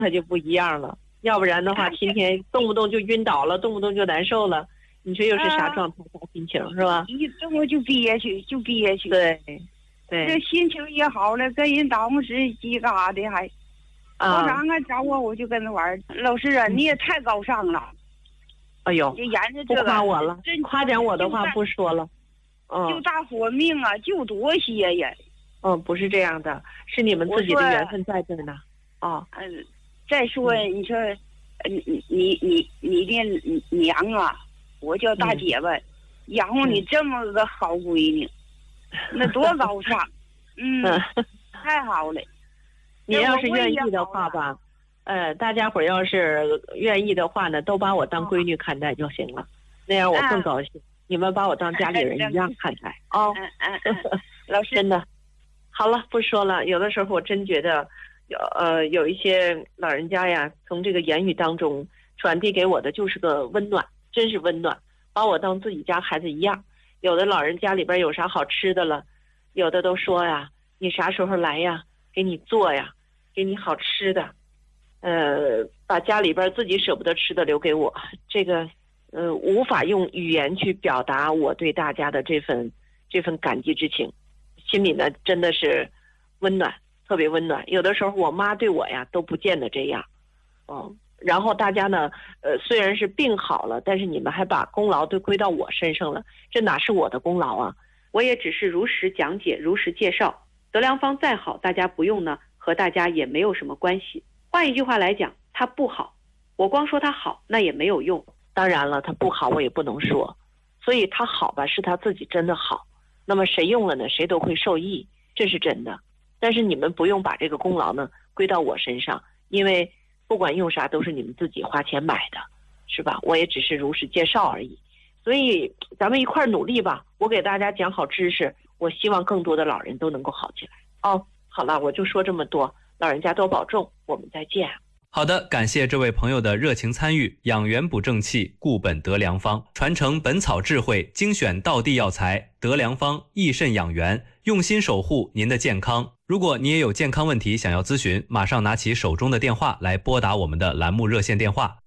他就不一样了。要不然的话，天天动不动就晕倒了，动不动就难受了，你说又是啥状态、啥心情，是吧？ 一动我就憋屈，就憋屈。 对，对。 这心情也好了，跟人当时叽嘎的还。我上俺找我就跟他玩。老师啊，你也太高尚了。 哎呦， 就研究这个， 不夸我了，夸奖我的话不说了。 就大伙命啊，就多些呀。 不是这样的，是你们自己的缘分在这呢。 再说你说，你的娘啊，我叫大姐吧，养活你这么个好闺女，那多高尚。太好了。 你要是愿意的话吧，大家伙要是愿意的话呢，都把我当闺女看待就行了，那样我更高兴。你们把我当家里人一样看待老师真的。好了，不说了。有的时候我真觉得，有一些老人家呀，从这个言语当中传递给我的就是个温暖，真是温暖，把我当自己家孩子一样。有的老人家里边有啥好吃的了，有的都说呀，你啥时候来呀，给你做呀，给你好吃的，把家里边自己舍不得吃的留给我。这个无法用语言去表达我对大家的这份感激之情，心里呢真的是温暖，特别温暖。有的时候我妈对我呀都不见得这样，然后大家呢虽然是病好了，但是你们还把功劳都归到我身上了，这哪是我的功劳啊？ 我也只是如实讲解，如实介绍。德良方再好，大家不用呢，和大家也没有什么关系。换一句话来讲，它不好，我光说它好那也没有用。 当然了，它不好我也不能说，所以它好吧，是它自己真的好，那么谁用了呢，谁都会受益，这是真的。但是你们不用把这个功劳呢归到我身上，因为不管用啥都是你们自己花钱买的，是吧？我也只是如实介绍而已。所以咱们一块努力吧，我给大家讲好知识，我希望更多的老人都能够好起来。好了，我就说这么多，老人家多保重，我们再见。 好的，感谢这位朋友的热情参与。养元补正气，固本得良方，传承本草智慧，精选道地药材，得良方益肾养元，用心守护您的健康。如果你也有健康问题想要咨询，马上拿起手中的电话来拨打我们的栏目热线电话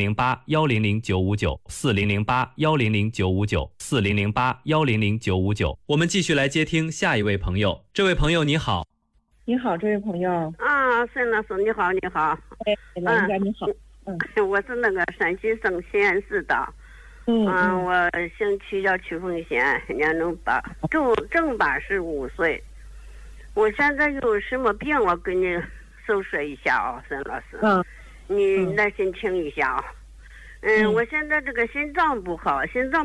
4008-100-959，4008-100-959，4008-100-959。我们继续来接听下一位朋友。这位朋友你好。 你好，这位朋友。 孙老师你好，你好。 老人家你好。 我是那个山西省西安市的。我姓曲，叫曲凤贤，年龄正85岁。我现在有什么病，我跟你诉说一下啊，孙老师。你耐心听一下啊。我现在这个心脏不好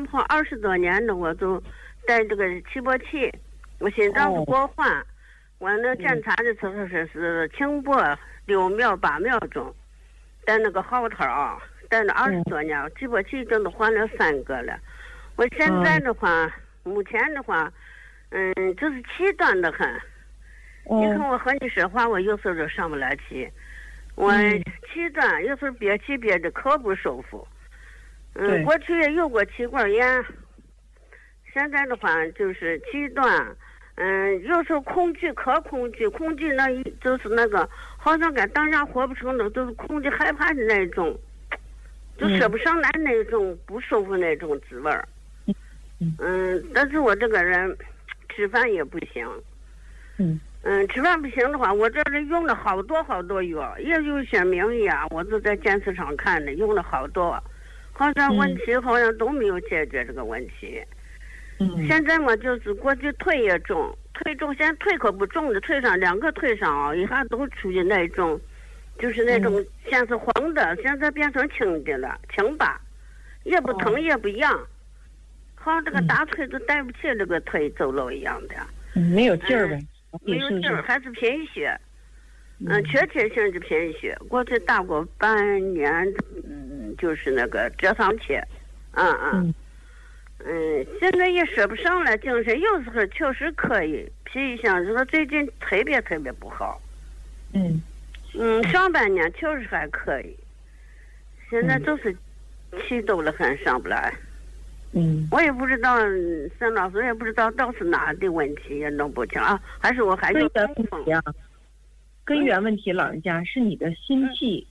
20多年了，我都带这个起搏器，我心脏是过缓。我那检查的时候是轻搏6秒8秒钟，带那个号头啊，带了20多年，起搏器都换了3个了。我现在的话，目前的话，就是气短得很。你看我和你说话，我有时候就上不来气，我气短，有时候憋气憋着可不舒服。过去也有过气管炎，现在的话就是气短。有时候恐惧那就是那个好像跟当下活不成了，都是恐惧害怕的那种，就说不上来那种不舒服那种滋味儿。但是我这个人吃饭也不行。吃饭不行的话，我这里用了好多药，也有些名药，我都在电视上看的，用了好多，好像问题好像都没有解决这个问题。现在嘛，就是过去腿也重，现在腿可不重的，2个腿上啊，一下都出现那种，就是那种先是黄的，现在变成青的了，青疤，也不疼也不痒，好像这个大腿都带不起这个腿走路一样的。 没有劲儿呗。 没有劲儿，还是贫血。确切性是贫血。过去打过半年，就是那个折上去。现在也说不上来，精神有时候确实可以，脾气上说最近特别不好。上半年确实还可以，现在就是气抖了很，上不来。我也不知道，孙老师也不知道到是哪的问题，也弄不清啊。还是我还有中风。 根源问题，老人家是你的心气